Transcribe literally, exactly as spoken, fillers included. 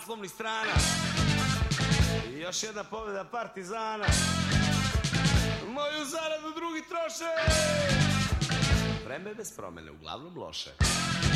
naslovnih strana. I još jedna pobjeda Partizana. Moju zaradu drugi troše. Vreme bez promene, uglavnom loše.